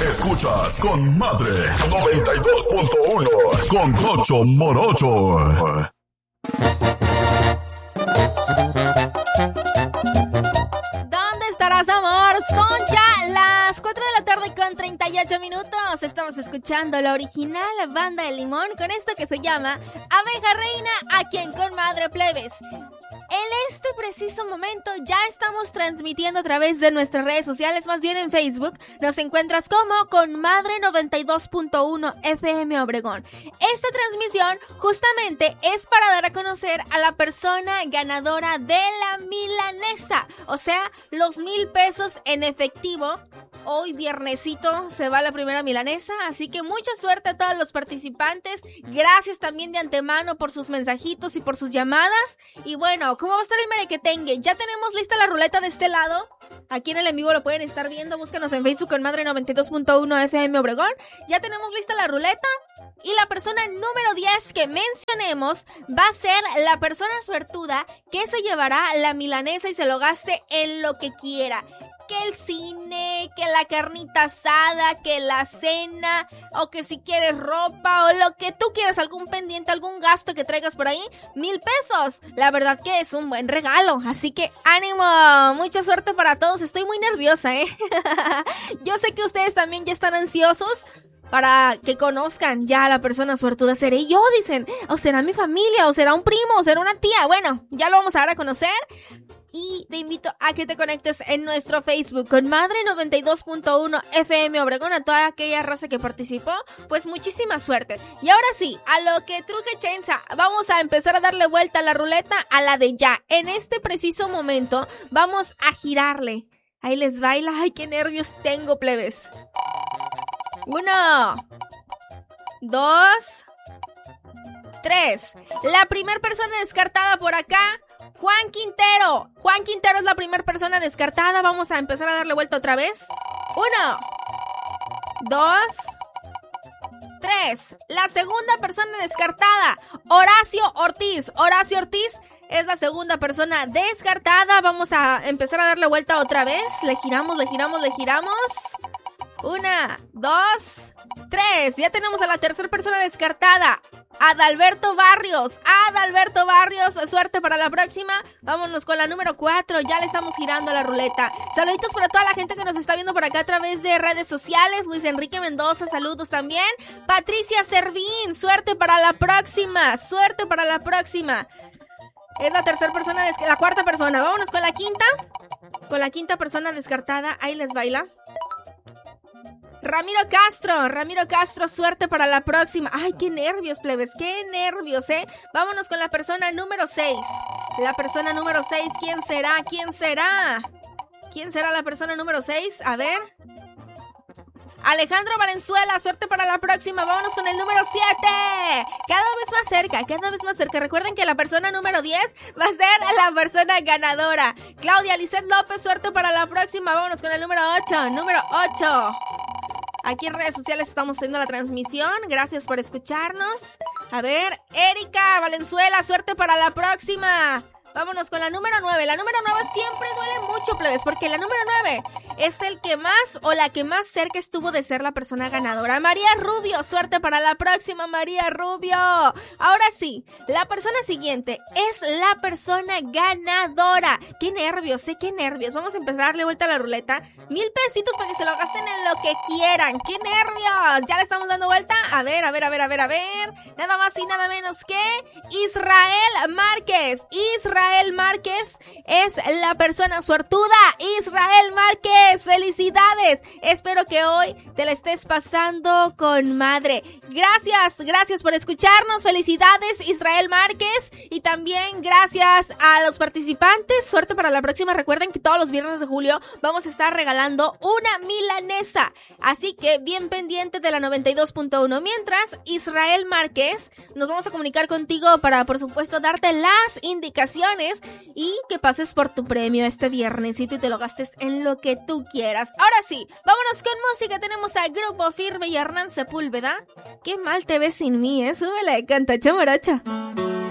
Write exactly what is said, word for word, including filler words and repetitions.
Escuchas con Madre noventa y dos punto uno con Tocho Morocho. ¿Dónde estarás, amor? Son ya las cuatro de la tarde con treinta y ocho minutos. Estamos escuchando la original Banda de Limón con esto que se llama Abeja Reina, aquí en Con Madre, plebes. En este preciso momento ya estamos transmitiendo a través de nuestras redes sociales, más bien en Facebook. Nos encuentras como Con Madre noventa y dos punto uno F M Obregón. Esta transmisión justamente es para dar a conocer a la persona ganadora de la milanesa. O sea, los mil pesos en efectivo. Hoy viernesito se va la primera milanesa, así que mucha suerte a todos los participantes. Gracias también de antemano por sus mensajitos y por sus llamadas. Y bueno, ¿cómo va a estar el merequetengue? Ya tenemos lista la ruleta de este lado. Aquí en el en vivo lo pueden estar viendo. Búscanos en Facebook con Madre noventa y dos punto uno F M Obregón. Ya tenemos lista la ruleta. Y la persona número diez que mencionemos va a ser la persona suertuda que se llevará la milanesa y se lo gaste en lo que quiera. Que el cine, que la carnita asada, que la cena, o que si quieres ropa, o lo que tú quieras, algún pendiente, algún gasto que traigas por ahí, mil pesos. La verdad que es un buen regalo, así que ánimo, mucha suerte para todos. Estoy muy nerviosa, ¿eh? Yo sé que ustedes también ya están ansiosos para que conozcan ya a la persona suertuda. ¿Seré yo? Dicen, o será mi familia, o será un primo, o será una tía. Bueno, ya lo vamos a dar a conocer. Y te invito a que te conectes en nuestro Facebook con Madre noventa y dos punto uno F M Obregón. A toda aquella raza que participó, pues muchísima suerte. Y ahora sí, a lo que truje chenza, vamos a empezar a darle vuelta a la ruleta a la de ya. En este preciso momento vamos a girarle. Ahí les baila. Ay, qué nervios tengo, plebes. Uno, dos, tres. La primer persona descartada por acá, Juan Quintero. Juan Quintero es la primera persona descartada. Vamos a empezar a darle vuelta otra vez. Uno, dos, tres. La segunda persona descartada, Horacio Ortiz. Horacio Ortiz es la segunda persona descartada. Vamos a empezar a darle vuelta otra vez. Le giramos, le giramos, le giramos. Una, dos, tres. Ya tenemos a la tercera persona descartada, Adalberto Barrios. Adalberto Barrios, suerte para la próxima. Vámonos con la número cuatro. Ya le estamos girando la ruleta. Saluditos para toda la gente que nos está viendo por acá a través de redes sociales. Luis Enrique Mendoza, saludos también. Patricia Servín, suerte para la próxima. Suerte para la próxima. Es la tercera persona, des- la cuarta persona. Vámonos con la quinta. Con la quinta persona descartada. Ahí les baila. Ramiro Castro, Ramiro Castro, suerte para la próxima. Ay, qué nervios, plebes, qué nervios, ¿eh? Vámonos con la persona número seis. La persona número seis, ¿quién será? ¿Quién será? ¿Quién será la persona número seis? A ver. Alejandro Valenzuela, suerte para la próxima. Vámonos con el número siete. Cada vez más cerca, cada vez más cerca. Recuerden que la persona número diez va a ser la persona ganadora. Claudia Lizeth López, suerte para la próxima. Vámonos con el número ocho. Número ocho. Aquí en redes sociales estamos haciendo la transmisión. Gracias por escucharnos. A ver, Erika Valenzuela, suerte para la próxima. Vámonos con la número nueve. La número nueve siempre duele mucho, plebes, porque la número nueve es el que más o la que más cerca estuvo de ser la persona ganadora. María Rubio, suerte para la próxima, María Rubio. Ahora sí, la persona siguiente es la persona ganadora. Qué nervios, sé qué nervios. Vamos a empezar a darle vuelta a la ruleta. Mil pesitos para que se lo gasten en lo que quieran. ¡Qué nervios! Ya le estamos dando vuelta. A ver, a ver, a ver, a ver, a ver. Nada más y nada menos que Israel Márquez. Israel Israel Márquez es la persona suertuda. Israel Márquez, felicidades. Espero que hoy te la estés pasando con madre. Gracias, gracias por escucharnos. Felicidades, Israel Márquez. Y también gracias a los participantes. Suerte para la próxima. Recuerden que todos los viernes de julio vamos a estar regalando una milanesa. Así que bien pendiente de la noventa y dos punto uno. Mientras, Israel Márquez, nos vamos a comunicar contigo para, por supuesto, darte las indicaciones y que pases por tu premio este viernesito y te lo gastes en lo que tú quieras. Ahora sí, vámonos con música. Tenemos a Grupo Firme y Hernán Sepúlveda. Qué mal te ves sin mí, ¿eh? Súbele, canta Chamaracha.